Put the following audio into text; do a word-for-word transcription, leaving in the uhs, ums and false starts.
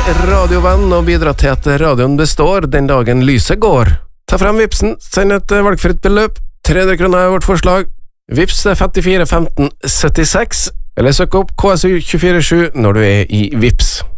radiovenn og bidra til at radioen består den dagen lyset går. Ta frem Vipsen, send et valgfritt beløp. tre hundre kroner er vårt forslag. Vips er femtifire femten syttiseks, eller søk opp K S U to fire sju når du er i Vips.